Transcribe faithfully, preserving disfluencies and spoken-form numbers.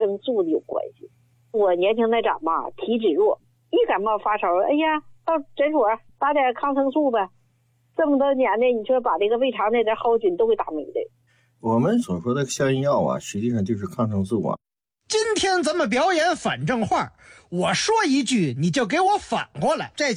生素有关系。我年轻那长吧，体质弱，一感冒发烧，哎呀，到诊所打点抗生素呗。这么多年的，你说把这个胃肠那点好菌都给打没了。 我们所说的消炎药啊，实际上就是抗生素啊。 今天咱们表演反正话，我说一句你就给我反过来。这